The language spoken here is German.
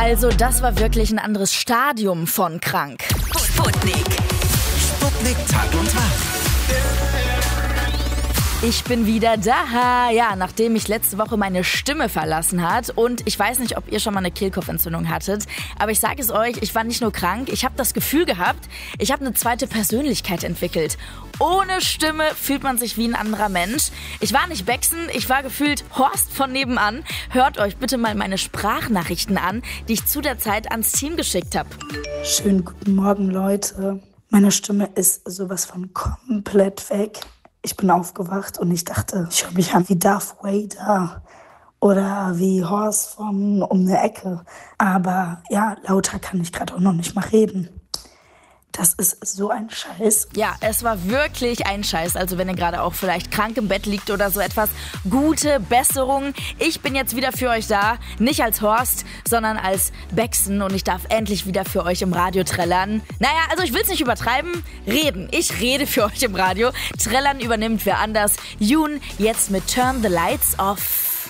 Also das war wirklich ein anderes Stadium von krank. Sputnik. Sputnik Tag und Tag. Ich bin wieder da. Ja, nachdem mich letzte Woche meine Stimme verlassen hat. Und ich weiß nicht, ob ihr schon mal eine Kehlkopfentzündung hattet. Aber ich sage es euch, ich war nicht nur krank. Ich habe das Gefühl gehabt, ich habe eine zweite Persönlichkeit entwickelt. Ohne Stimme fühlt man sich wie ein anderer Mensch. Ich war nicht Bexen, ich war gefühlt Horst von nebenan. Hört euch bitte mal meine Sprachnachrichten an, die ich zu der Zeit ans Team geschickt habe. Schönen guten Morgen, Leute. Meine Stimme ist sowas von komplett weg. Ich bin aufgewacht und ich dachte, ich höre mich an wie Darth Vader oder wie Horst von um eine Ecke. Aber ja, lauter kann ich gerade auch noch nicht mal reden. Das ist so ein Scheiß. Ja, es war wirklich ein Scheiß. Also wenn ihr gerade auch vielleicht krank im Bett liegt oder so etwas, gute Besserung. Ich bin jetzt wieder für euch da. Nicht als Horst, sondern als Bexen. Und ich darf endlich wieder für euch im Radio trällern. Naja, also ich will es nicht übertreiben. Reden. Ich rede für euch im Radio. Trällern übernimmt wer anders. Yoon jetzt mit Turn the Lights Off.